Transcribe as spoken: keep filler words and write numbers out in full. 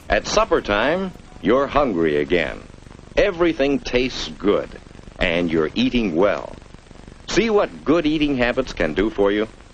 At supper time, you're hungry again. Everything tastes good, and you're eating well. See what good eating habits can do for you?